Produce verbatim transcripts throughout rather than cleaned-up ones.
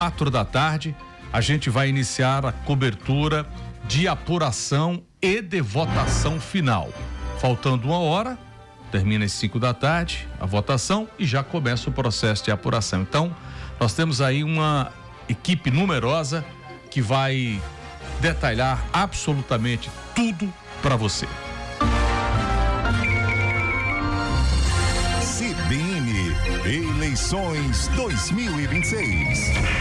quatro da tarde, a gente vai iniciar a cobertura de apuração e de votação final. Faltando uma hora, termina às cinco da tarde a votação e já começa o processo de apuração. Então, nós temos aí uma equipe numerosa que vai detalhar absolutamente tudo para você. C B N Eleições dois mil e vinte e seis.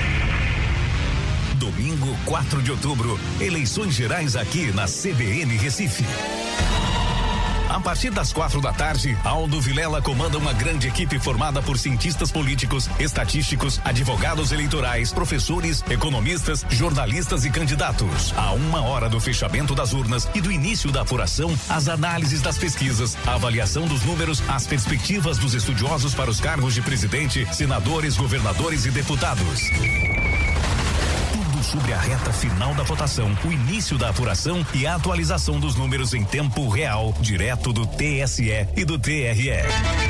Domingo, quatro de outubro, eleições gerais aqui na C B N Recife. A partir das quatro da tarde, Aldo Vilela comanda uma grande equipe formada por cientistas políticos, estatísticos, advogados eleitorais, professores, economistas, jornalistas e candidatos. A uma hora do fechamento das urnas e do início da apuração, as análises das pesquisas, a avaliação dos números, as perspectivas dos estudiosos para os cargos de presidente, senadores, governadores e deputados. Sobre a reta final da votação, o início da apuração e a atualização dos números em tempo real, direto do T S E e do T R E.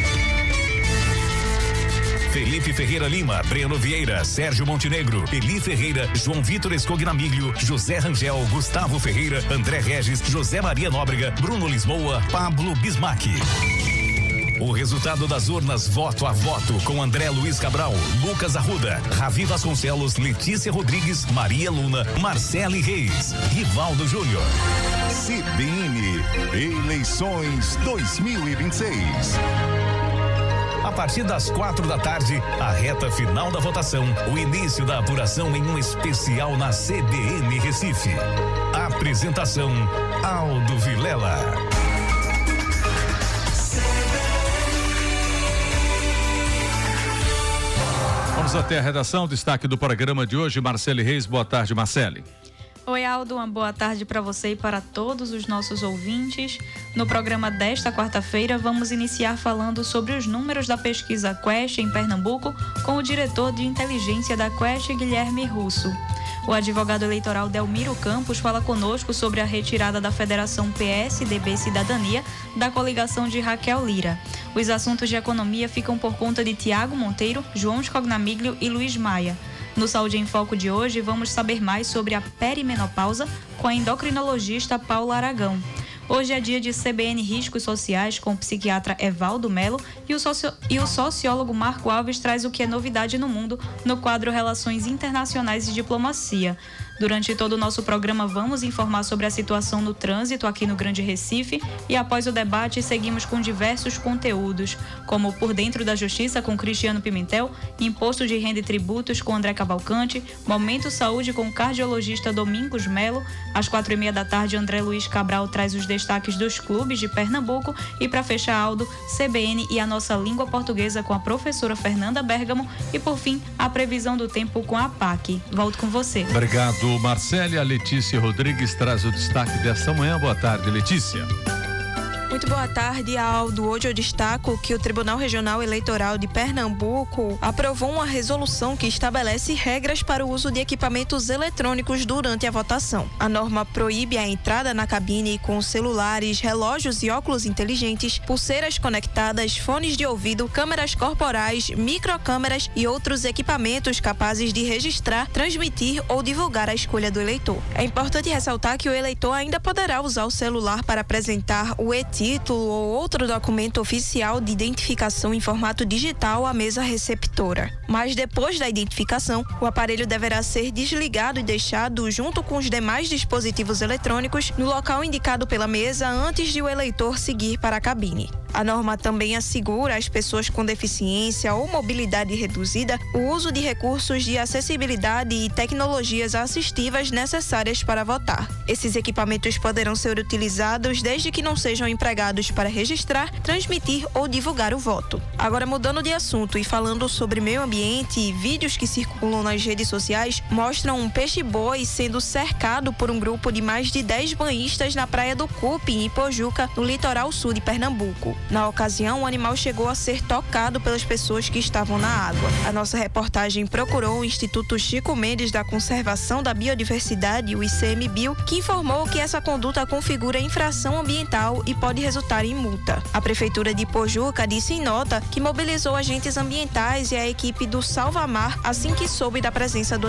Felipe Ferreira Lima, Breno Vieira, Sérgio Montenegro, Eli Ferreira, João Vitor Escognamiglio, José Rangel, Gustavo Ferreira, André Regis, José Maria Nóbrega, Bruno Lisboa, Pablo Bismarck. O resultado das urnas voto a voto com André Luiz Cabral, Lucas Arruda, Ravi Vasconcelos, Letícia Rodrigues, Maria Luna, Marcele Reis, Rivaldo Júnior. C B N Eleições dois mil e vinte e seis. A partir das quatro da tarde, a reta final da votação, o início da apuração em um especial na C B N Recife. Apresentação: Aldo Vilela. Vamos até a redação, destaque do programa de hoje, Marcele Reis. Boa tarde, Marcele. Oi, Aldo, uma boa tarde para você e para todos os nossos ouvintes. No programa desta quarta-feira, vamos iniciar falando sobre os números da pesquisa Quest em Pernambuco com o diretor de inteligência da Quest, Guilherme Russo. O advogado eleitoral Delmiro Campos fala conosco sobre a retirada da Federação P S D B Cidadania da coligação de Raquel Lira. Os assuntos de economia ficam por conta de Tiago Monteiro, João Escognamiglio e Luiz Maia. No Saúde em Foco de hoje, vamos saber mais sobre a perimenopausa com a endocrinologista Paula Aragão. Hoje é dia de C B N Riscos Sociais com o psiquiatra Evaldo Melo e o, socio... e o sociólogo Marco Alves traz o que é novidade no mundo no quadro Relações Internacionais e Diplomacia. Durante todo o nosso programa vamos informar sobre a situação no trânsito aqui no Grande Recife e após o debate seguimos com diversos conteúdos, como Por Dentro da Justiça com Cristiano Pimentel, Imposto de Renda e Tributos com André Cavalcante, Momento Saúde com o cardiologista Domingos Melo. Às quatro e meia da tarde, André Luiz Cabral traz os destaques dos clubes de Pernambuco e para fechar, Aldo, C B N e a nossa língua portuguesa com a professora Fernanda Bergamo e por fim, a previsão do tempo com a P A C. Volto com você. Obrigado, Marcele. A Letícia Rodrigues traz o destaque desta manhã. Boa tarde, Letícia. Muito boa tarde, Aldo. Hoje eu destaco que o Tribunal Regional Eleitoral de Pernambuco aprovou uma resolução que estabelece regras para o uso de equipamentos eletrônicos durante a votação. A norma proíbe a entrada na cabine com celulares, relógios e óculos inteligentes, pulseiras conectadas, fones de ouvido, câmeras corporais, microcâmeras e outros equipamentos capazes de registrar, transmitir ou divulgar a escolha do eleitor. É importante ressaltar que o eleitor ainda poderá usar o celular para apresentar o e título ou outro documento oficial de identificação em formato digital à mesa receptora. Mas depois da identificação, o aparelho deverá ser desligado e deixado junto com os demais dispositivos eletrônicos no local indicado pela mesa antes de o eleitor seguir para a cabine. A norma também assegura às pessoas com deficiência ou mobilidade reduzida o uso de recursos de acessibilidade e tecnologias assistivas necessárias para votar. Esses equipamentos poderão ser utilizados desde que não sejam empregados para registrar, transmitir ou divulgar o voto. Agora, mudando de assunto e falando sobre meio ambiente, vídeos que circulam nas redes sociais mostram um peixe-boi sendo cercado por um grupo de mais de dez banhistas na praia do Cupim, em Pojuca, no litoral sul de Pernambuco. Na ocasião, o animal chegou a ser tocado pelas pessoas que estavam na água. A nossa reportagem procurou o Instituto Chico Mendes da Conservação da Biodiversidade, o I C M B I O, que informou que essa conduta configura infração ambiental e pode resultar em multa. A Prefeitura de Pojuca disse em nota que mobilizou agentes ambientais e a equipe do Salva Mar assim que soube da presença do